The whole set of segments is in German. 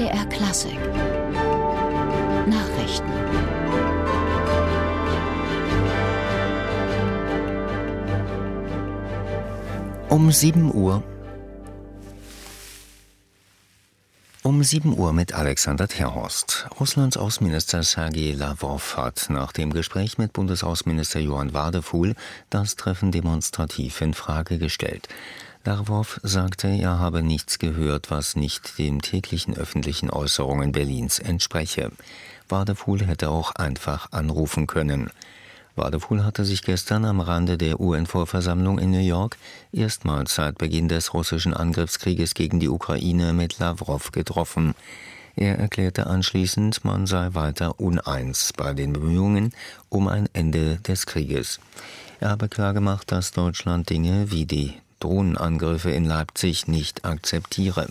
MDR Klassik Nachrichten. Um 7 Uhr mit Alexander Terhorst. Russlands Außenminister Sergei Lavrov hat nach dem Gespräch mit Bundesaußenminister Johann Wadefuhl das Treffen demonstrativ in Frage gestellt. Lavrov sagte, er habe nichts gehört, was nicht den täglichen öffentlichen Äußerungen Berlins entspreche. Wadefuhl hätte auch einfach anrufen können. Wadefuhl hatte sich gestern am Rande der UN-Vollversammlung in New York erstmals seit Beginn des russischen Angriffskrieges gegen die Ukraine mit Lavrov getroffen. Er erklärte anschließend, man sei weiter uneins bei den Bemühungen um ein Ende des Krieges. Er habe klargemacht, dass Deutschland Dinge wie die Drohnenangriffe in Leipzig nicht akzeptiere.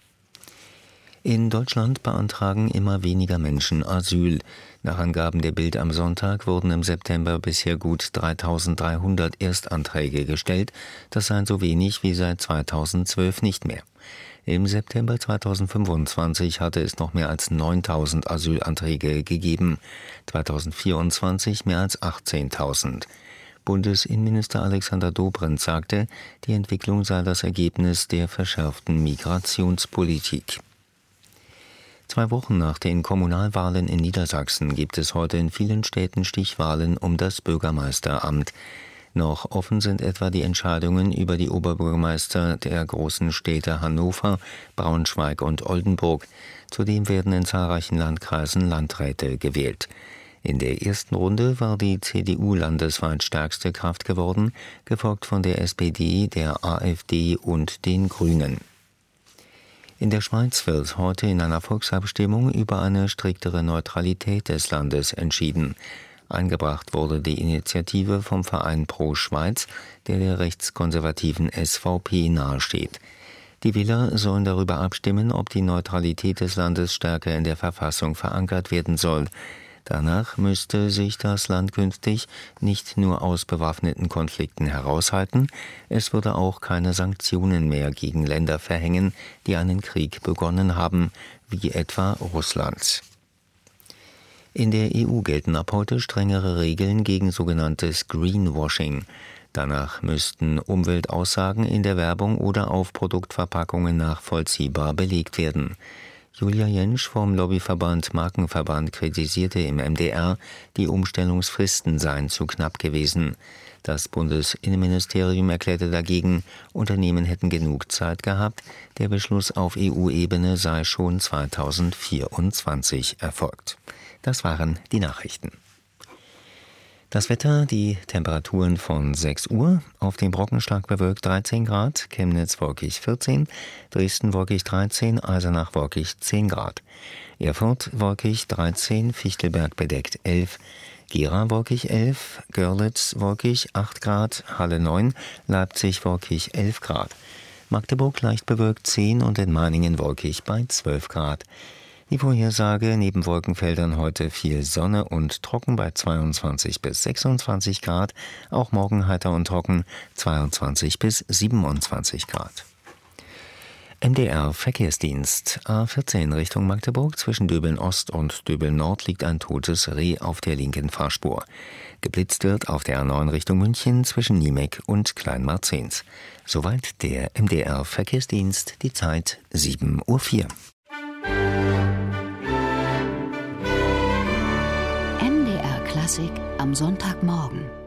In Deutschland beantragen immer weniger Menschen Asyl. Nach Angaben der Bild am Sonntag wurden im September bisher gut 3.300 Erstanträge gestellt. Das seien so wenig wie seit 2012 nicht mehr. Im September 2025 hatte es noch mehr als 9.000 Asylanträge gegeben, 2024 mehr als 18.000. Bundesinnenminister Alexander Dobrindt sagte, die Entwicklung sei das Ergebnis der verschärften Migrationspolitik. 2 Wochen nach den Kommunalwahlen in Niedersachsen gibt es heute in vielen Städten Stichwahlen um das Bürgermeisteramt. Noch offen sind etwa die Entscheidungen über die Oberbürgermeister der großen Städte Hannover, Braunschweig und Oldenburg. Zudem werden in zahlreichen Landkreisen Landräte gewählt. In der ersten Runde war die CDU landesweit stärkste Kraft geworden, gefolgt von der SPD, der AfD und den Grünen. In der Schweiz wird heute in einer Volksabstimmung über eine striktere Neutralität des Landes entschieden. Eingebracht wurde die Initiative vom Verein Pro Schweiz, der rechtskonservativen SVP nahesteht. Die Wähler sollen darüber abstimmen, ob die Neutralität des Landes stärker in der Verfassung verankert werden soll. Danach müsste sich das Land künftig nicht nur aus bewaffneten Konflikten heraushalten, es würde auch keine Sanktionen mehr gegen Länder verhängen, die einen Krieg begonnen haben, wie etwa Russland. In der EU gelten ab heute strengere Regeln gegen sogenanntes Greenwashing. Danach müssten Umweltaussagen in der Werbung oder auf Produktverpackungen nachvollziehbar belegt werden. Julia Jentsch vom Lobbyverband Markenverband kritisierte im MDR, die Umstellungsfristen seien zu knapp gewesen. Das Bundesinnenministerium erklärte dagegen, Unternehmen hätten genug Zeit gehabt, der Beschluss auf EU-Ebene sei schon 2024 erfolgt. Das waren die Nachrichten. Das Wetter, die Temperaturen von 6 Uhr, auf dem Brocken stark bewölkt 13 Grad, Chemnitz wolkig 14, Dresden wolkig 13, Eisenach wolkig 10 Grad, Erfurt wolkig 13, Fichtelberg bedeckt 11, Gera wolkig 11, Görlitz wolkig 8 Grad, Halle 9, Leipzig wolkig 11 Grad, Magdeburg leicht bewölkt 10 und in Meiningen wolkig bei 12 Grad. Die Vorhersage, neben Wolkenfeldern heute viel Sonne und trocken bei 22 bis 26 Grad, auch morgen heiter und trocken 22 bis 27 Grad. MDR Verkehrsdienst. A14 Richtung Magdeburg, zwischen Döbeln Ost und Döbeln Nord liegt ein totes Reh auf der linken Fahrspur. Geblitzt wird auf der A9 Richtung München zwischen Niemek und Kleinmarzens. Soweit der MDR Verkehrsdienst, die Zeit 7:04 Uhr. MDR Klassik am Sonntagmorgen.